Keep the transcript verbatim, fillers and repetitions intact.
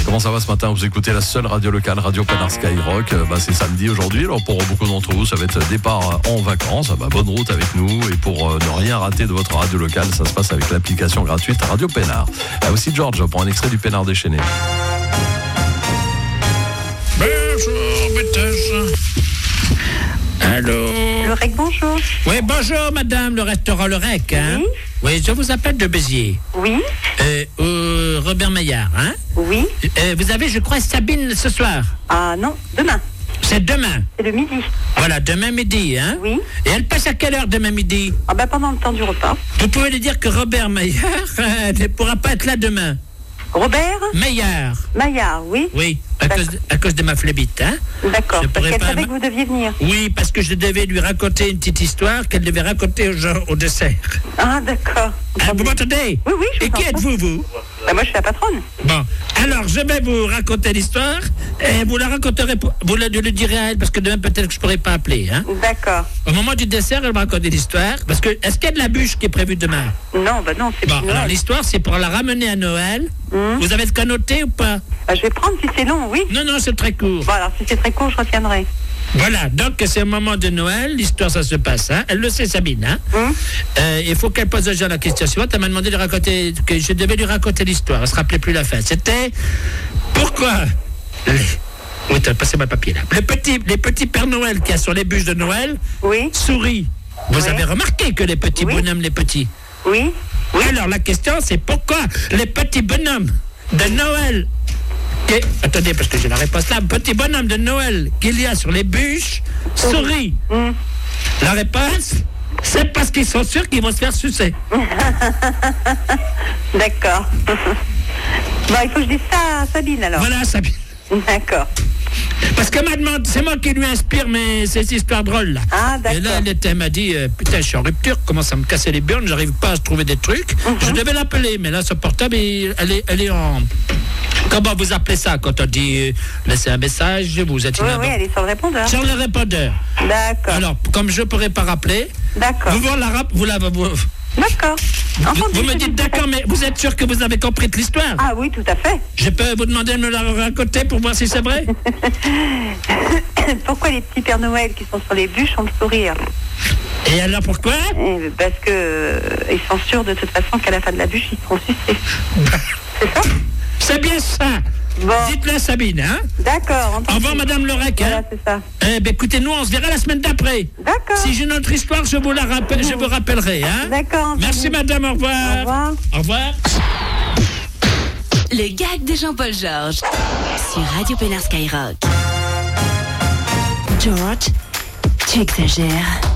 Comment ça va ce matin? Vous écoutez la seule radio locale, Radio Pénard Skyrock. Euh, bah, c'est samedi aujourd'hui, alors pour beaucoup d'entre vous, ça va être départ en vacances. Ah, bah, bonne route avec nous. Et pour euh, ne rien rater de votre radio locale, ça se passe avec l'application gratuite Radio Pénard. Ah, aussi George pour un extrait du Pénard déchaîné. Bonjour, maîtresse. Allô? Le Rec, bonjour. Oui, bonjour, madame, le restaurant Le Rec, hein? Oui. Oui, je vous appelle de Béziers. Oui. Euh, euh, Robert Maillard, hein? Oui. Euh, vous avez, je crois, Sabine ce soir. Ah non, demain. C'est demain. C'est le midi. Voilà, demain midi, hein? Oui. Et elle passe à quelle heure demain midi? Ah ben pendant le temps du repas. Vous pouvez lui dire que Robert Maillard euh, ne pourra pas être là demain. Robert Maillard. Maillard, oui. Oui, à cause, de, à cause de ma flébite, hein? D'accord, Je parce pourrais qu'elle pas savait ma- que vous deviez venir. Oui, parce que je devais lui raconter une petite histoire qu'elle devait raconter aux gens au dessert. Ah d'accord. Ah, vous m'entendez? Oui, oui, je Et vous qui entends. êtes-vous, vous? Ben, moi je suis la patronne. Bon, alors je vais vous raconter l'histoire et vous la raconterez, pour- vous le, le direz à elle parce que demain peut-être que je ne pourrai pas appeler, hein? D'accord. Au moment du dessert, elle va raconter l'histoire parce que, est-ce qu'il y a de la bûche qui est prévue demain? Non, ben non, c'est Bon, plus alors Noël. l'histoire c'est pour la ramener à Noël. Hum. Vous avez de quoi noter ou pas? Ben, je vais prendre si c'est long, oui. Non, non, c'est très court. Bon alors si c'est très court, je retiendrai. Voilà, donc c'est au moment de Noël, l'histoire ça se passe, hein. Elle le sait, Sabine, hein. Hum. Euh, il faut qu'elle pose aux gens la question suivante. Elle m'a demandé de raconter, que je devais lui raconter l'histoire. Elle se rappelait plus la fin. C'était pourquoi les... Oui, t'as passé ma papier là. Les petits, les petits Pères Noël qu'il y a sur les bûches de Noël Oui, sourient. Vous Oui. avez remarqué que les petits Oui. bonhommes, les petits. oui. Oui. Alors la question c'est pourquoi les petits bonhommes de Noël. Et, attendez, parce que j'ai la réponse là. Petit bonhomme de Noël qu'il y a sur les bûches sourit. Hum. La réponse, c'est parce qu'ils sont sûrs qu'ils vont se faire sucer. D'accord. Bon, il faut que je dise ça à Sabine alors. Voilà, Sabine. D'accord. Parce que ma demande, c'est moi qui lui inspire mes, ces histoires drôles là. Ah, d'accord. Et là, elle, était, elle m'a dit, euh, putain, je suis en rupture, commence à me casser les burnes, j'arrive pas à trouver des trucs. Mhm. Je devais l'appeler, mais là, ce portable, il- elle est, elle est en... Comment vous appelez ça quand on dit euh, laissez un message, vous êtes Oui, inabord- oui, elle est sur le répondeur. Sur le répondeur. D'accord. Alors, comme je pourrais pas rappeler, D'accord. vous, vous la rap- vous, la, vous, vous, D'accord. Entendu, vous me je dites dis- d'accord, mais vous êtes sûr que vous avez compris de l'histoire? Ah oui, tout à fait. Je peux vous demander de me la raconter pour voir si c'est vrai? Pourquoi les petits Pères Noël qui sont sur les bûches ont le sourire? Et alors pourquoi? Eh, Parce que euh, ils sont sûrs de toute façon qu'à la fin de la bûche, ils seront sucés. C'est ça? C'est bien ça. Bon, Dites-le à Sabine, hein? d'accord. Au entendu. revoir, Madame Lorec, hein? Voilà, c'est ça. Eh ben, écoutez, nous, on se verra la semaine d'après. D'accord. Si j'ai une autre histoire, je vous la rappelle, je vous rappellerai, hein? D'accord. entendu. Merci, Madame, au revoir. Au revoir. Au revoir. Le gag de Jean-Paul Georges sur Radio Pénard Skyrock. George, tu exagères.